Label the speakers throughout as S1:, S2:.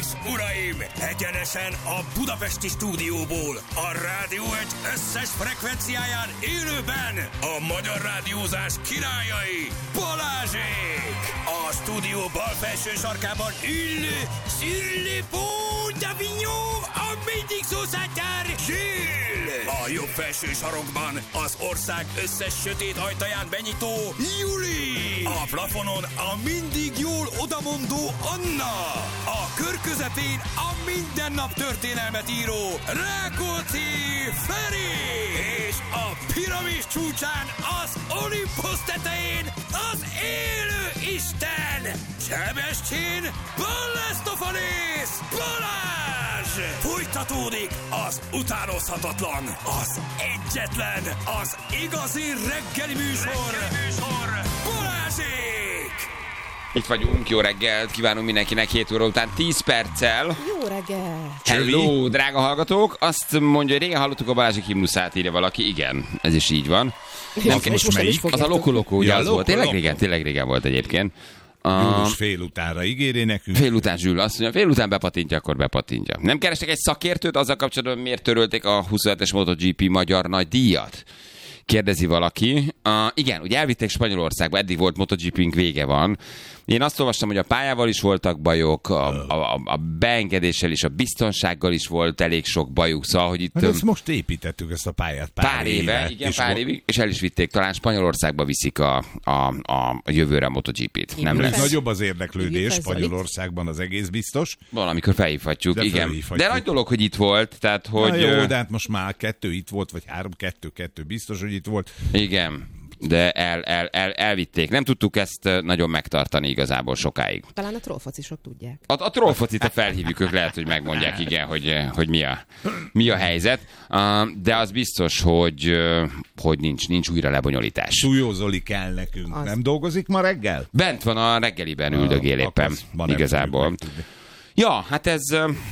S1: uraim! Egyenesen a budapesti stúdióból, a Rádió Egy összes frekvenciáján élőben a magyar rádiózás királyai, Balázsék! A stúdió bal felső sarkában ülő Szillipó Davignon, a mindig szószátjár Zsill! A jobb felső sarokban az ország összes sötét ajtaján benyitó Juli! A plafonon a mindig jól odamondó Anna! A kör közepén a minden nap történelmet író Rákóczi Feri! És a piramis csúcsán az Olimpusz tetején az élő Isten! Sebestyén Balázs! Balázs! Folytatódik az utánozhatatlan, az egyetlen, az igazi reggeli műsor Balázsék!
S2: Itt vagyunk, jó reggelt, kívánunk mindenkinek 7 óra után 10 perccel.
S3: Jó reggelt!
S2: Hello, drága hallgatók! Azt mondja, hogy régen hallottuk a Balázsék himnuszát, írja valaki. Igen, ez is így van.
S3: Nem, most melyik?
S2: Az a Lokoloko, ugye az volt. Tényleg régen volt egyébként.
S4: Július félutánra ígéri nekünk.
S2: Félután Zsül azt mondja, félután bepatintja, akkor bepatintja. Nem kerestek egy szakértőt azzal kapcsolatban, miért törölték a 27-es MotoGP magyar nagy díjat? Kérdezi valaki. Igen, ugye elvitték Spanyolországba, eddig volt MotoGP-nk, vége van. Én azt olvastam, hogy a pályával is voltak bajok, a beengedéssel és a biztonsággal is volt elég sok bajuk, szóval, hogy itt...
S4: Ezt most építettük, ezt a pályát
S2: pár éve. Igen, pár évig, és el is vitték. Talán Spanyolországba viszik a jövőre a MotoGP-t. Nem lesz.
S4: Nagyobb az érdeklődés Spanyolországban, az egész biztos.
S2: Valamikor felhívhatjuk,
S4: de
S2: igen. De nagy dolog, hogy itt volt, tehát hogy...
S4: Na jó, de hát most már 2 itt volt, vagy 3-2 biztos, hogy itt volt.
S2: Igen. De elvitték. Nem tudtuk ezt nagyon megtartani igazából sokáig.
S3: Talán a trollfocisok tudják.
S2: A trollfocit, felhívjuk, ők lehet, hogy megmondják, igen, hogy mi a helyzet. De az biztos, hogy nincs újra lebonyolítás.
S4: Súlyó Zoli kell nekünk. Az. Nem dolgozik ma reggel?
S2: Bent van a reggeliben, üldögél éppen. Igazából. Ja, hát ez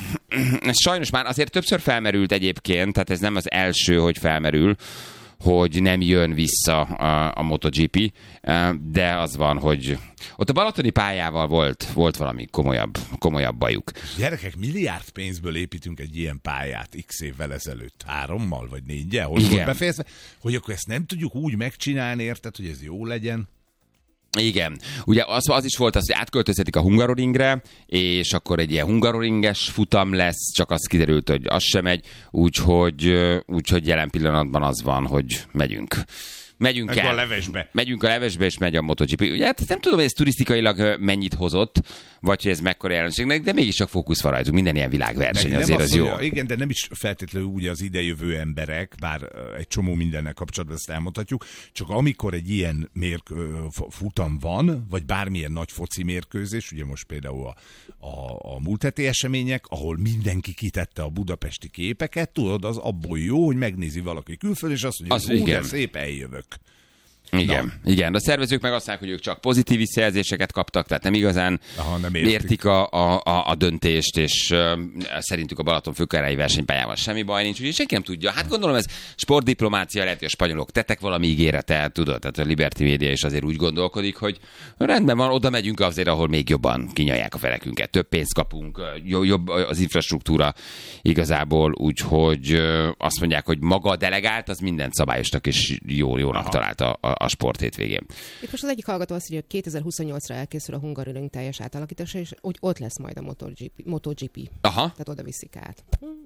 S2: sajnos már azért többször felmerült egyébként, tehát ez nem az első, hogy felmerül, hogy nem jön vissza a MotoGP, de az van, hogy ott a balatoni pályával volt valami komolyabb bajuk.
S4: Gyerekek, milliárd pénzből építünk egy ilyen pályát x évvel ezelőtt, 3-mal vagy 4-jel, hogy volt befejezve, hogy akkor ezt nem tudjuk úgy megcsinálni, érted, hogy ez jó legyen?
S2: Igen. Ugye az is volt az, hogy átköltözhetik a Hungaroringre, és akkor egy ilyen hungaroringes futam lesz, csak az kiderült, hogy az sem megy, úgyhogy jelen pillanatban az van, hogy megyünk el.
S4: A levesbe.
S2: Megyünk a levesbe, és megy a MotoGP. Ugye, hát nem tudom, hogy ez turisztikailag mennyit hozott, vagy hogy ez mekkora jelenségnek, de mégis csak fókusz van rajtunk. Minden ilyen világverseny azért az jó.
S4: Igen, de nem is feltétlenül ugye az idejövő emberek, bár egy csomó mindennel kapcsolatban ezt elmondhatjuk, csak amikor egy ilyen futam van, vagy bármilyen nagy foci mérkőzés, ugye most például a múlt heti események, ahol mindenki kitette a budapesti képeket, tudod, az abból jó, hogy megnézi valaki külföldön, és azt mondja, hogy de szép, eljövök.
S2: Igen, de a szervezők meg azt mondják, hogy ők csak pozitív visszajelzéseket kaptak, tehát nem igazán értik a döntést, és szerintük a Balaton főkörei versenypályával semmi baj nincs, úgyhogy senki nem tudja. Hát gondolom ez sportdiplomácia, lehet, hogy a spanyolok tettek valami ígéretet, tudod, tehát a Liberty Media is azért úgy gondolkodik, hogy rendben van, oda megyünk azért, ahol még jobban kinyalják a felekünket, több pénzt kapunk, jobb az infrastruktúra igazából, úgyhogy azt mondják, hogy maga a delegált, az mindent szabályosnak és jónak találta a sport hétvégén.
S3: Itt most az egyik hallgató azt mondja, hogy 2028-ra elkészül a Hungaroring teljes átalakítása, és úgy ott lesz majd a MotoGP.
S2: Aha.
S3: Tehát oda viszik át.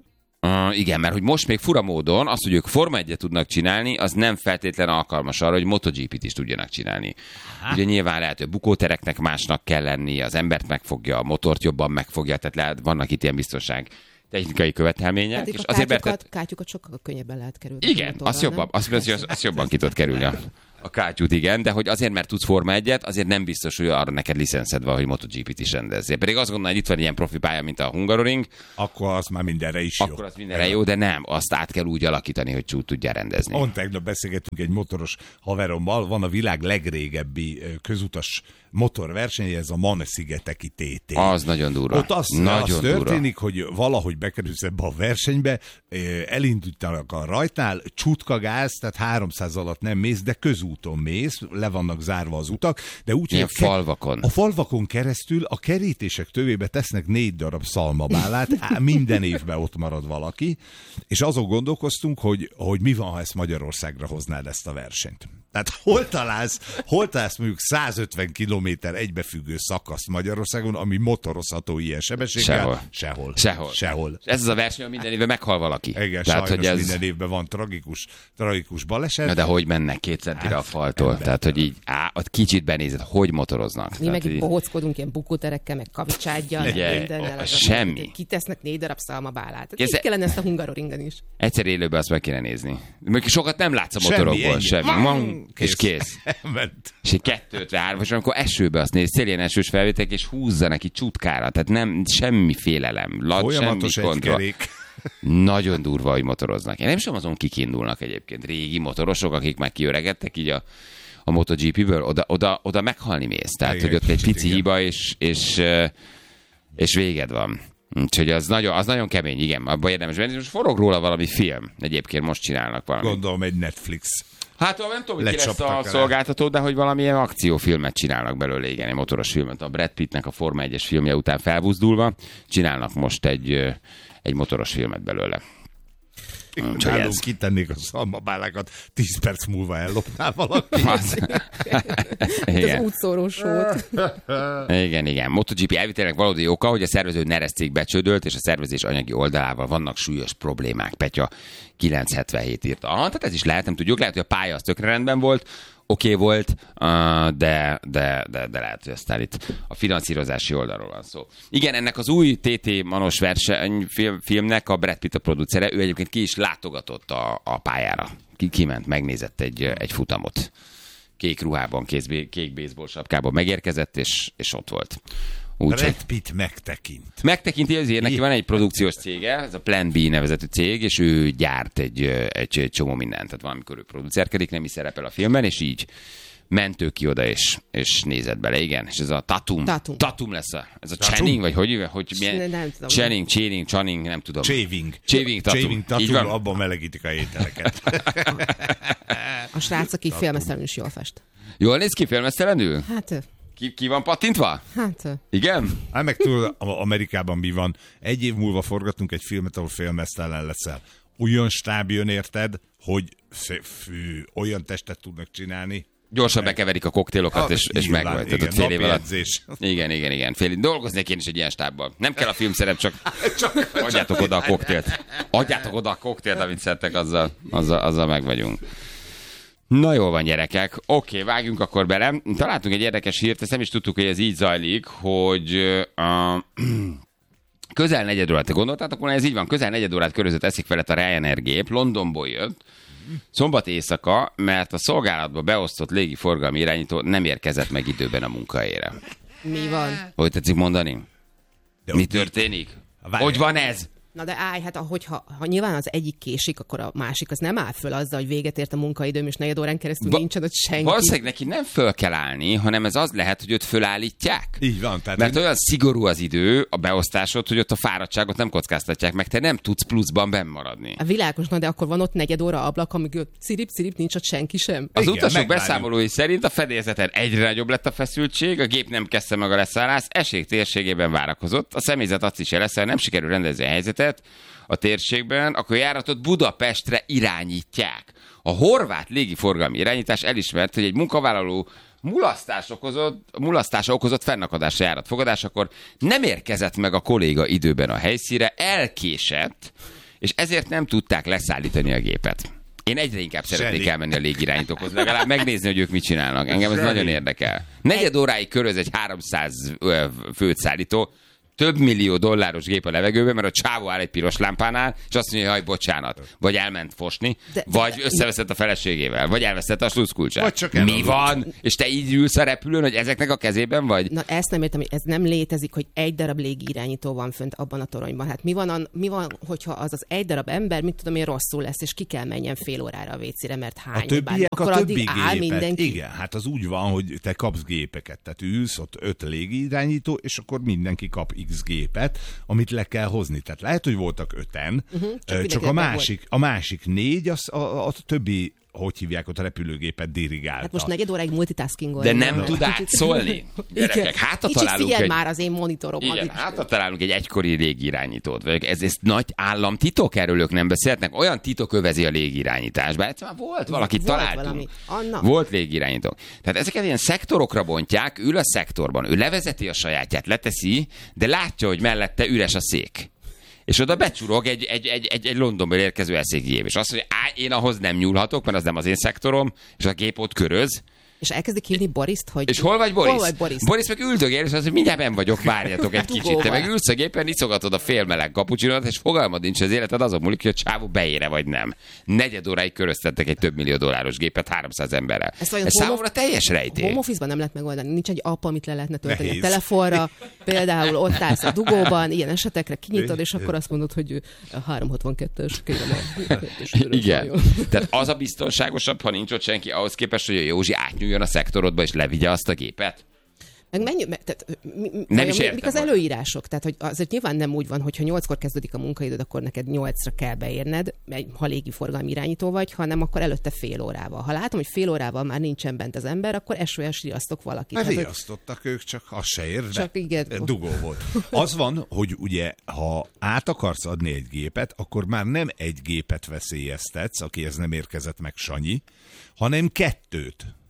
S2: Igen, mert hogy most még fura módon az, hogy ők Forma 1-et tudnak csinálni, az nem feltétlen alkalmas arra, hogy MotoGP-t is tudjanak csinálni. Ugye nyilván lehet, hogy bukótereknek másnak kell lenni, az embert megfogja, a motort jobban megfogja, tehát vannak itt ilyen biztonság technikai követelmények.
S3: Hát és azért kátyukat sokkal könnyebben lehet kerülni.
S2: Igen, azt jobban ki tudod kerülni a kátyút, igen, de hogy azért, mert tudsz Forma 1-et, azért nem biztos, hogy arra neked licenszed van, hogy MotoGP-t is rendezzél. Pedig azt gondolom, hogy itt van ilyen profi pálya, mint a Hungaroring.
S4: Akkor az már mindenre is jó.
S2: Akkor az mindenre jó, de nem. Azt át kell úgy alakítani, hogy tudja rendezni.
S4: Tegnap beszélgettünk egy motoros haverommal, van a világ legrégebbi közutas motorverseny, ez a Man-szigeteki TT.
S2: Az nagyon durva.
S4: Ott az történik, hogy valahogy bekerülsz ebbe a versenybe, elindultanak a rajtnál, csutka gáz, tehát 300 alatt nem mész, de közút főúton mész, le vannak zárva az utak, de úgy,
S2: hogy falvakon.
S4: A falvakon keresztül a kerítések tövébe tesznek 4 darab szalmabálát, minden évben ott marad valaki, és azon gondolkoztunk, hogy mi van, ha ezt Magyarországra hoznád ezt a versenyt. Tehát hol találsz mondjuk 150 kilométer egybefüggő szakaszt Magyarországon, ami motorozható ilyen sebességgel? Sehol.
S2: Ez az a verseny, minden évben meghal valaki.
S4: Igen, tehát, sajnos hogy minden évben van tragikus baleset.
S2: Na de hogy mennek 2 centire a faltól? Tehát, hogy így ott kicsit benézed, hogy motoroznak.
S3: Mi meg így bohóckodunk ilyen bukóterekkel, meg kavicsággyal, meg mindennel.
S2: Semmi.
S3: Kitesznek 4 darab szalmabálát. Így kellene ezt a Hungaroringen is.
S2: Egyszer élőben azt meg kéne nézni. Sokat nem látsz a motorokból. Semmi. És kész. És egy 253, és amikor esőbe azt néz, szélén esős felvétek, és húzza neki csutkára. Tehát nem semmi félelem.
S4: Folyamatos egy kerék.
S2: Nagyon durva, hogy motoroznak. Én nem sem azon kikindulnak egyébként. Régi motorosok, akik már kiöregedtek így a MotoGP-ből, oda meghalni mész. Tehát, hogy ott egy pici hiba, és véged van. Úgyhogy az nagyon kemény, igen. Abban érdemes venni. Most forog róla valami film. Egyébként most csinálnak valamit.
S4: Gondolom egy Netflix.
S2: Hát nem tudom, hogy ki lesz a szolgáltató, de hogy valamilyen akciófilmet csinálnak belőle, igen, egy motoros filmet. A Brad Pittnek a Forma 1-es filmje után felbuzdulva csinálnak most egy motoros filmet belőle.
S4: Nálunk kitennék a szalmabálákat, 10 perc múlva ellopnál valaki.
S3: Az útszórós volt.
S2: Igen. MotoGP elvitelnek valódi oka, hogy a szervező Neres cég becsődölt, és a szervezés anyagi oldalával vannak súlyos problémák. Petya 977 írta. Tehát ez is lehet, nem tudjuk. Lehet, hogy a pálya az tökre rendben volt, oké volt, de lehet, hogy aztán itt a finanszírozási oldalról van szó. Igen, ennek az új TT Manos versenyfilmnek a Brad Pitt a producere, ő egyébként ki is látogatott a pályára. Kiment, megnézett egy futamot. Kék ruhában, kék baseball sapkában megérkezett, és ott volt.
S4: Brad Pitt
S2: megtekinti, azért neki van egy produkciós cége, ez a Plan B nevezetű cég, és ő gyárt egy csomó mindent. Tehát valamikor ő producerkedik, nem is szerepel a filmben, és így mentő ki oda, és nézett bele, igen. És ez a Tatum lesz ez a Channing, vagy hogy milyen? Channing, nem tudom. Shaving Tatum,
S4: abban melegítik a ételeket.
S3: A srác, aki filmesztelenül is jól fest.
S2: Jól néz ki filmesztelenül?
S3: Hát...
S2: Ki van pattintva?
S3: Hát...
S2: Igen?
S4: Hát meg tudod, Amerikában mi van? 1 év múlva forgatunk egy filmet, ahol filmesztelen leszel. Olyan stáb jön, érted, hogy olyan testet tudnak csinálni.
S2: Gyorsan bekeverik a koktélokat, és megvagy. Tehát fél év alatt. Igen. Dolgoznék én is egy ilyen stábban. Nem kell a filmszerep, csak adjátok oda a koktélt. Amit szedtek, azzal meg vagyunk. Na jól van, gyerekek. Oké, vágjunk akkor bele. Találtunk egy érdekes hírt, ezt nem is tudtuk, hogy ez így zajlik, hogy közel 4 órát, gondoltátok volna, ez így van, közel 4 órát körözött eszik felett a Ryanair gép, Londonból jött, szombat éjszaka, mert a szolgálatba beosztott légiforgalmi irányító nem érkezett meg időben a munkahelyére.
S3: Mi van?
S2: Hogy tetszik mondani? Mi történik? Hogy van ez?
S3: Na de állj, hát ha nyilván az egyik késik, akkor a másik az nem áll föl azzal, hogy véget ért a munkaidőm, és 4 órán keresztül nincsen ott senki.
S2: Valószínűleg neki nem föl kell állni, hanem ez az lehet, hogy őt fölállítják.
S4: Így van.
S2: Mert olyan szigorú az idő, a beosztásod, hogy ott a fáradtságot nem kockáztatják meg, te nem tudsz pluszban benn maradni.
S3: A világos, de akkor van ott 4 óra ablak, amíg szirip, nincs ott senki sem.
S2: Az utasok beszámolói szerint a fedélzeten egyre nagyobb lett a feszültség, a gép nem kezdte meg a leszállást, esély térségében várakozott. A személyzet azt is jelezte, hogy nem sikerül rendezni a helyzetet a térségben, akkor járatot Budapestre irányítják. A horvát légiforgalmi irányítás elismert, hogy egy munkavállaló mulasztása okozott fennakadásra járatfogadásakor nem érkezett meg a kolléga időben a helyszínre, elkésett, és ezért nem tudták leszállítani a gépet. Én egyre inkább szeretnék elmenni a légirányítókhoz, legalább megnézni, hogy ők mit csinálnak. Engem ez nagyon érdekel. 4 óráig köröz egy 300 főt szállító, több millió dolláros gép a levegőben, mert a csávó áll egy piros lámpánál, és azt mondja, hogy bocsánat, vagy elment fosni, vagy összeveszett a feleségével, vagy elveszett a sluszkulcsát. Mi van? És te így ülsz a repülőn, hogy ezeknek a kezében vagy?
S3: Na ezt nem értem, hogy ez nem létezik, hogy egy darab légirányító van fönt abban a toronyban. Hát mi van, hogyha az egy darab ember, mit tudom én, rosszul lesz, és ki kell menjen fél órára a WC-re, mert hány
S4: akkor addig áll mindenki. Igen, hát az úgy van, hogy te kapsz gépeket, tehát ülsz ott 5 légirányító, és akkor mindenki kap X gépet, amit le kell hozni. Tehát lehet, hogy voltak 5-en, csak a másik 4, a többi hogy hívják ott, a repülőgépet dirigálta.
S3: Hát most negyed óráig multitaskingolni.
S2: De nem tud átszólni. Gyerekek, hátra találunk
S3: figyelj már az én monitoromban.
S2: Igen, hátra találunk egy egykori légirányítót. Ez nagy államtitok, erről ők nem beszélhetnek. Olyan titok övezi a légirányítás. Bár egyszer már volt valaki, találtunk. Volt légirányító. Tehát ezeket ilyen szektorokra bontják, ül a szektorban, ő levezeti a sajátját, leteszi, de látja, hogy mellette üres a szék. És oda becsurog egy Londonból érkező elszékgép. És azt mondja, én ahhoz nem nyúlhatok, mert az nem az én szektorom, és a gép ott köröz.
S3: És elkezdik hívni Boriszt, hogy...
S2: És hol vagy Boris? Boris meg üldögél, és azt mondja, mindjárt benn vagyok, várjatok egy kicsit. Te meg ülsz a gépen, iszogatod a félmeleg kapucsinót, és fogalmad nincs az életed, azon múlik, hogy a csávó beére vagy nem. Negyed óráig köröztettek egy $2 millió dolláros gépet 300 emberrel. Ez számomra teljes rejtély.
S3: Home office-ban nem lehet megoldani. Nincs egy app, amit le lehetne tölteni a telefonra. Például ott állsz a dugóban, ilyen esetekre kinyitod, és akkor azt mondod, hogy a 362-es kérem.
S2: Igen. Tehát az a biztonságosabb, ha nincs ott senki, ahhoz képest, hogy a Józsi átnyúljon a szektorodba, és levigye azt a gépet? Nem is értem.
S3: Mik az előírások? Tehát, hogy azért nyilván nem úgy van, hogyha 8-kor kezdődik a munkaidőd, akkor neked 8-ra kell beérned, ha légiforgalmi irányító vagy, hanem akkor előtte fél órával. Ha látom, hogy fél órával már nincsen bent az ember, akkor SOS riasztok valakit.
S4: Hát riasztottak ők, csak az se ér,
S3: csak igen.
S4: Dugó volt. Az van, hogy ugye, ha át akarsz adni egy gépet, akkor már nem egy gépet veszélyeztetsz, akihez nem érkezett meg Sanyi, hanem 2.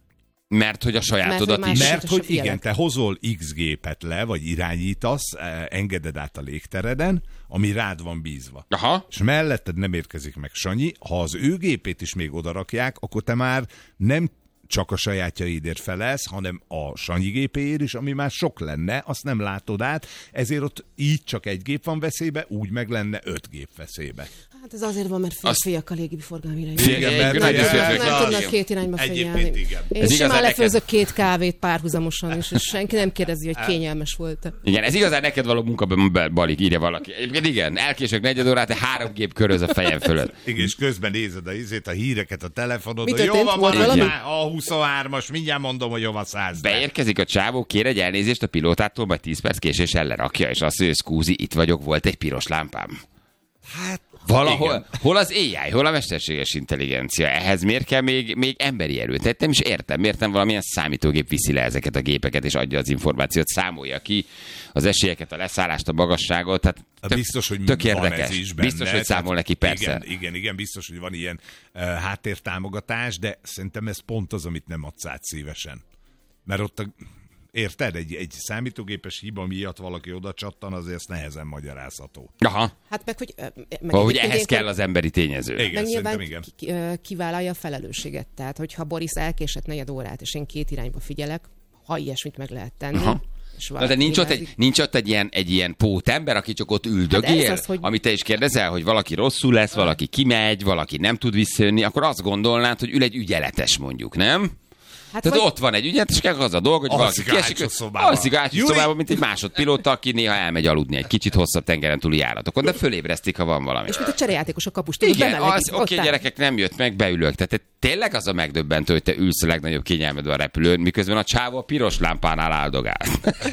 S2: Mert hogy a sajátodat is.
S4: Mert hogy igen, te hozol X gépet le, vagy irányítasz, engeded át a légtereden, ami rád van bízva.
S2: Aha.
S4: És melletted nem érkezik meg Sanyi, ha az ő gépét is még odarakják, akkor te már nem csak a sajátjaidért felelsz, hanem a Sanyi gépéért is, ami már sok lenne, azt nem látod át, ezért ott így csak egy gép van veszélybe, úgy meg lenne 5 gép veszélybe.
S3: Hát ez azért van, mert férfiak a légiforgalmi irányba.
S4: Igen,
S3: mert nem tudnak 2 irányba figyelni. Én simán lefőzök 2 kávét párhuzamosan is, és senki nem kérdezi, hogy kényelmes volt-e.
S2: Igen, ez igazán neked való munka, Balik, írja valaki. Egyébként igen, elkések negyed órát, de 3 gép köröz a fejem fölött.
S4: Igen, és közben nézed a híreket a telefonodon.
S3: Jó van,
S4: a 23-as, mindjárt mondom, hogy jó van 100.
S2: Beérkezik a csávó, kér egy elnézést a pilótától, majd 10 perc késéssel lerakja, és azt mondja, szkúzi, itt vagyok, volt egy piros lámpám.
S4: Hát
S2: valahol, hol az AI, hol a mesterséges intelligencia? Ehhez miért kell még emberi erő? Tehát nem is értem, miért nem valamilyen számítógép viszi le ezeket a gépeket, és adja az információt, számolja ki az esélyeket, a leszállást, a magasságot. Tehát
S4: biztos, hogy
S2: tök
S4: van
S2: érdekes.
S4: Ez is benne.
S2: Biztos, hogy számol neki, persze.
S4: Igen, biztos, hogy van ilyen háttértámogatás, de szerintem ez pont az, amit nem adsz át szívesen. Mert ott érted? Egy számítógépes hiba miatt valaki oda csattan, azért ezt nehezen magyarázható.
S2: Aha.
S3: Hát meg,
S2: hogy ehhez kell az emberi tényező.
S3: Igen, nyilván kivállalja a felelősséget. Tehát, hogyha Boris elkésett 4 órát, és én 2 irányba figyelek, ha ilyesmit meg lehet tenni. Aha.
S2: Na de nincs ott egy ilyen pótember, aki csak ott üldögél, hát hogy... amit te is kérdezel, hogy valaki rosszul lesz, valaki kimegy, valaki nem tud visszajönni, akkor azt gondolnád, hogy ül egy ügyeletes mondjuk, nem? Hát tehát ott van egy ügyet, és az a dolog, hogy valaki kiesik, alszik ágyú szobában, mint egy másodpilóta, aki néha elmegy aludni egy kicsit hosszabb tengeren túli járatokon, de fölébresztik, ha van valami.
S3: És mint a cserejátékos a kapust.
S2: Igen, oké, gyerekek, nem jött meg, beülök. Tehát tényleg az a megdöbbentő, hogy te ülsz a legnagyobb kényelmedben a repülőn, miközben a csávó a piros lámpánál áldogál.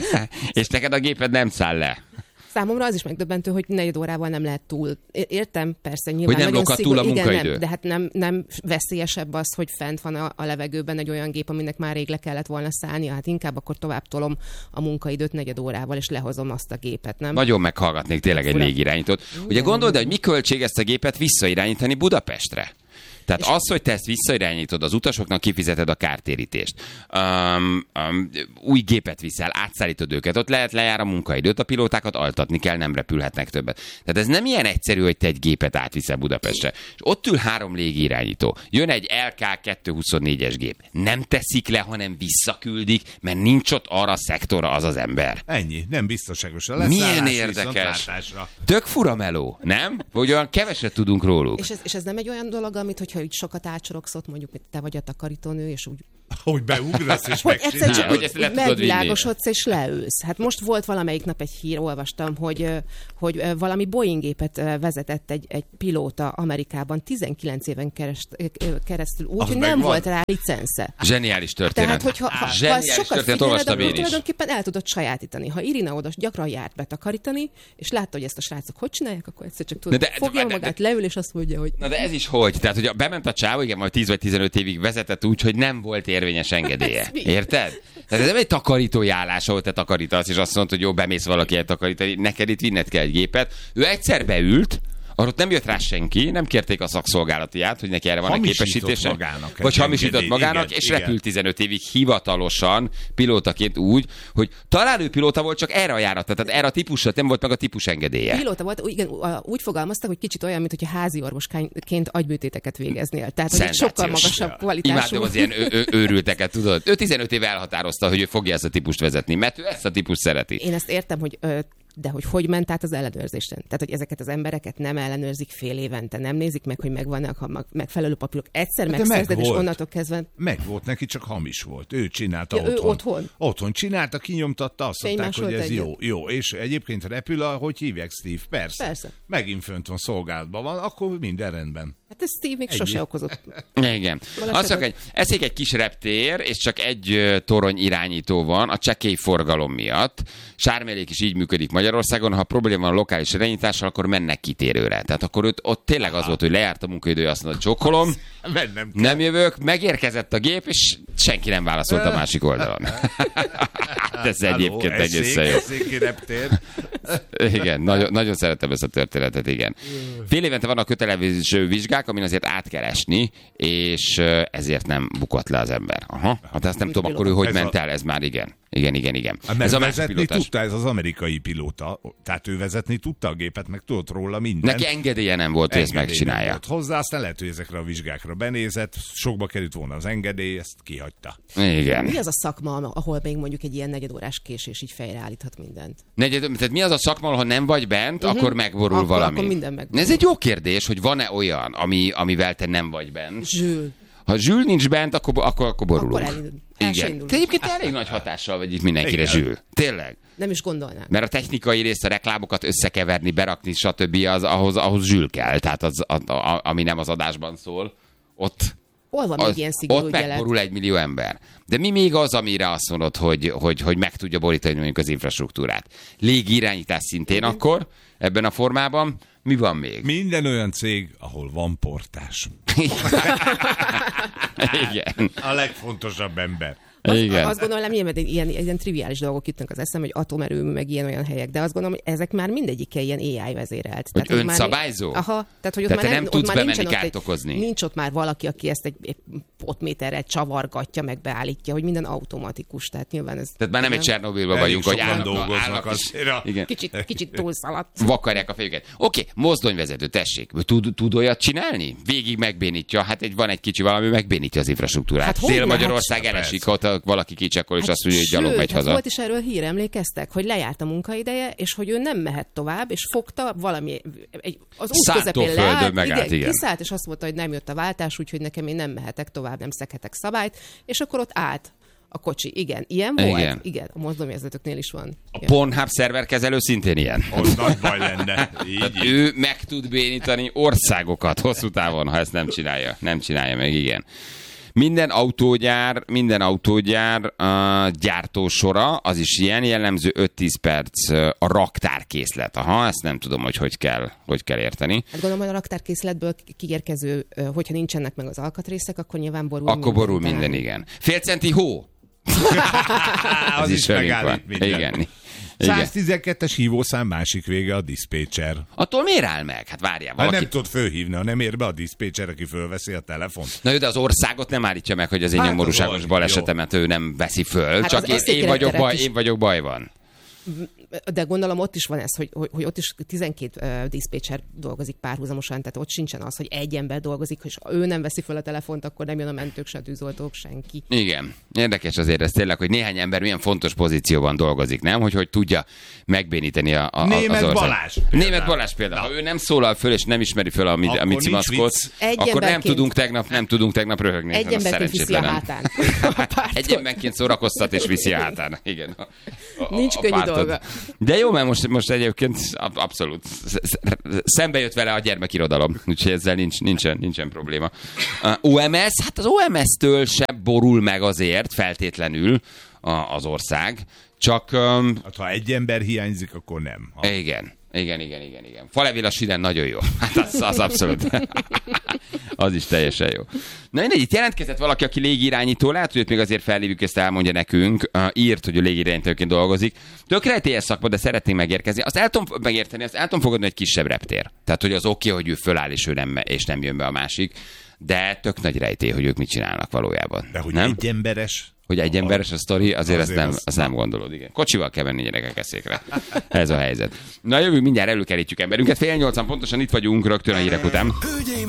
S2: És neked a géped nem száll le.
S3: Számomra az is megdöbbentő, hogy 4 órával nem lehet túl. Értem, persze, nyilván
S2: hogy nem
S3: nagyon
S2: túl a munkaidő.
S3: Igen, de hát nem veszélyesebb az, hogy fent van a levegőben egy olyan gép, aminek már rég le kellett volna szállnia. Hát inkább akkor tovább tolom a munkaidőt 4 órával, és lehozom azt a gépet, nem?
S2: Nagyon meghallgatnék tényleg egy légirányítót. Ugye gondold, hogy mi költség ezt a gépet visszairányítani Budapestre? Tehát az, hogy te ezt visszairányítod, az utasoknak kifizeted a kártérítést, új gépet viszel, átszállítod őket, ott lejár a munkaidőt, a pilótákat altatni kell, nem repülhetnek többet. Tehát ez nem ilyen egyszerű, hogy te egy gépet átviszel Budapestre. És ott ül 3 légirányító, jön egy LK-224-es gép. Nem teszik le, hanem visszaküldik, mert nincs ott arra a szektorra az az ember.
S4: Ennyi, nem biztonságos.
S2: Milyen érdekes. Tök fura meló, nem? Hogy olyan keveset tudunk róluk.
S3: És ez nem egy olyan dolog, amit hogyha úgy sokat átsorogsz ott, mondjuk te vagy a takarítónő, és úgy
S4: Hogy beugrasz és
S3: hogy egyszer csak
S2: hogy ezt le tudod
S3: megvilágosodsz és leülsz. Hát most volt valamelyik nap egy hír, olvastam, hogy valami Boeing-gépet vezetett egy pilóta Amerikában 19 éven keresztül úgy, hogy nem volt rá licensze.
S2: Zseniális történet.
S3: Tehát, hogyha ha sokat figyeled, akkor tulajdonképpen el tudod sajátítani. Ha Irina oda gyakran járt betakarítani, és látta, hogy ezt a srácok hogy csinálják, akkor egyszer csak tudod, fogja magát, leül, és azt mondja, hogy...
S2: Na de ez is hogy? Tehát, hogy bement a csávó, igen, majd 10 vagy 15 évig vezetett úgy, hogy nem volt érvényes engedélye. Érted? Tehát ez nem egy takarítói állás, ahol te takarítasz, és azt mondod, hogy jó, bemész valakihez takarítani, neked itt vinned kell egy gépet. Ő egyszer beült, arra nem jött rá senki, nem kérték a szakszolgálatiját, hogy neki erre van egy képesítése. Vagy hamisított magának, igen, és repült 15 évig hivatalosan pilótaként úgy, hogy talán ő pilóta volt, csak erre a járata, tehát erre a típusra nem volt meg a típus engedélye.
S3: Pilóta volt, igen, úgy fogalmaztak, hogy kicsit olyan, mint hogyha házi orvosként agyműtéteket végeznél. Tehát, hogy sokkal magasabb kvalitású.
S2: Imádom az ilyen őrülteket, tudod. Ő 15 éve elhatározta, hogy ő fogja ezt a típust vezetni, mert ő ezt a típust szereti.
S3: Én ezt értem, hogy de hogy ment át az ellenőrzésen? Tehát, hogy ezeket az embereket nem ellenőrzik fél évente, nem nézik meg, hogy megvannak a megfelelő papírok. Egyszer megszerzed, és onnantól kezdve...
S4: Meg volt neki, csak hamis volt. Ő csinálta
S3: otthon.
S4: Ő
S3: otthon.
S4: Otthon csinálta, kinyomtatta, azt mondták, hogy ez jó. És egyébként repül, hogy hívják, Steve? Persze. Megint fönt van, szolgálatban van, akkor minden rendben.
S3: Hát ez Steve még sose okozott.
S2: Igen. Azt mondja, hogy eszik egy kis reptér, és csak egy torony irányító van a csekély forgalom miatt. Sármélék is így működik Magyarországon, ha probléma van a lokális irányítással, akkor mennek kitérőre. Tehát akkor ott tényleg az volt, hogy lejárt a munkaidő, azt mondta, csókolom, nem jövök, megérkezett a gép, és senki nem válaszolt a másik oldalon. Ez egyébként egészen jó. Igen, nagyon szeretem ezt a történetet, igen. Fél évente vannak kötelező vizsgák, amin azért át kell esni, és ezért nem bukott le az ember. Aha, hát ezt nem tudom, akkor ő hogy ment el, ez már igen. Igen.
S4: Ez a vezetni tudta, ez az amerikai pilóta, tehát ő vezetni tudta a gépet, meg tudott róla mindent.
S2: Neki engedélye nem volt, hogy ezt megcsinálja.
S4: Hozzá, aztán lehet, hogy ezekre a vizsgákra benézett, sokba került volna az engedély, ezt kihagyta.
S2: Igen.
S3: Mi az a szakma, ahol még mondjuk egy ilyen negyedórás késés így fejreállíthat mindent?
S2: Tehát mi az a szakma, ha nem vagy bent, akkor megborul valami?
S3: Akkor minden megborul.
S2: Ez egy jó kérdés, hogy van-e olyan, amivel te nem vagy bent?
S3: Zsül.
S2: Ha Zsül nincs bent, akkor borulunk.
S3: Akkor
S2: igen. Te egyébként elég nagy hatással vagy itt mindenkire, Zsül. Tényleg.
S3: Nem is gondolnám.
S2: Mert a technikai részt, a reklámokat összekeverni, berakni, stb. Ahhoz Zsül kell. Tehát ami nem az adásban szól, ott...
S3: Hol van még ilyen szigorú
S2: ott megborul 1 millió ember. De mi még az, amire azt mondod, hogy meg tudja borítani mondjuk az infrastruktúrát? Légirányítás szintén akkor, ebben a formában. Mi van még?
S4: Minden olyan cég, ahol van portás.
S2: Igen.
S4: A legfontosabb ember.
S3: Azt gondolom, ilyen triviális dolgok jutnak az eszem, hogy atomerőmű, meg ilyen-olyan helyek, de azt gondolom, hogy ezek már mindegyike ilyen AI vezérelt.
S2: Hogy tehát, önszabályzó?
S3: Aha, tehát hogy ott
S2: tehát
S3: már
S2: nem tudsz bemenni kárt okozni.
S3: Nincs ott már valaki, aki ezt egy potméterre csavargatja, meg beállítja, hogy minden automatikus. Tehát nyilván ez...
S2: Tehát már nem egy Csernobilban vagyunk, hogy
S4: dolgoznak azért.
S2: Igen.
S3: Kicsit túlszaladt.
S2: Vakarják a fejüket. Oké, mozdonyvezető, tessék. Tud olyat csinálni? Végig megbénítja. Hát van egy kicsi valami, megbénítja az infrastruktúrát. Hát Dél-Magyarország elesik, ott valaki kicsekol, és azt mondja, hogy gyalog megy haza.
S3: Volt is erről hír, emlékeztek, hogy lejárt a munkaideje, és hogy ő nem mehet tovább, és fogta valami, az út közepén leállt, kiszállt, és azt mondta, hogy nem jött a váltás, úgyhogy nekem én nem mehetek tovább, nem szekhetek szabályt, és akkor ott állt a kocsi. Igen, ilyen volt? Igen, a mozdonyvezetőknél is van.
S2: A Pornhub szerverkezelő szintén ilyen.
S4: Az nagy baj lenne.
S2: Ő meg tud bénítani országokat hosszú távon, ha ezt nem csinálja. Nem csinálja meg, igen. Minden autógyár gyártósora, az is ilyen, jellemző 5-10 perc a raktárkészlet. Aha, ezt nem tudom, hogy kell érteni.
S3: Hát gondolom, hogy a raktárkészletből kiérkező, hogyha nincsenek meg az alkatrészek, akkor nyilván borul
S2: akkor borul minden, igen. Fél centi hó!
S4: Az is megállít minden.
S2: Igen.
S4: 112-es hívószám másik vége a diszpécser.
S2: Attól miért áll meg? Hát várjál, valaki...
S4: nem tudod fölhívni, ha nem ér be a diszpécser, aki fölveszi a telefont.
S2: Na jó, de az országot nem állítja meg, hogy az én nyomorúságos balesetemet ő nem veszi föl. Hát csak én vagyok baj van.
S3: De gondolom ott is van ez, hogy ott is 12 diszpécser dolgozik párhuzamosan, tehát ott sincsen az, hogy egy ember dolgozik, és ő nem veszi fel a telefont, akkor nem jön a mentők, se a tűzoltók, senki.
S2: Igen. Érdekes azért ez tényleg, hogy néhány ember milyen fontos pozícióban dolgozik, nem? Hogy tudjuk megbénítani az ország. Németh Balázs például. Ha ő nem szólal föl, és nem ismeri föl a Mici maszkot, akkor nem tudunk tegnap röhögni.
S3: Egy emberként viszi a hátán.
S2: Egy emberként szórakoztat és viszi a hátán. Igen.
S3: Nincs könnyű dolga.
S2: De jó, mert most egyébként abszolút szembe jött vele a gyermekirodalom, úgyhogy ezzel nincsen probléma. OMS, hát az OMS-től se borul meg azért feltétlenül az ország, csak...
S4: Hát, ha egy ember hiányzik, akkor nem.
S2: Igen. Falevél a sínen nagyon jó. Hát az abszolút. Az is teljesen jó. Na mindegy, itt jelentkezett valaki, aki légirányító, lehet, hogy még azért felhívjuk, ezt elmondja nekünk. Írt, hogy ő légirányítóként dolgozik. Tök rejtélyes szakma, de szeretnénk megérkezni. Azt el tudom fogadni, egy kisebb reptér. Tehát, hogy az oké, hogy ő föláll, és nem jön be a másik. De tök nagy rejtély, hogy ők mit csinálnak valójában.
S4: De hogy
S2: nem?
S4: Egy emberes...
S2: Hogy egy emberes a sztori, azért azt nem gondolod, igen. Kocsival kell venni gyerekek eszékre. Ez a helyzet. Na jövünk, mindjárt előkerítjük emberünket. 7:30 pontosan itt vagyunk rögtön a hírek után.
S1: Hölgyeim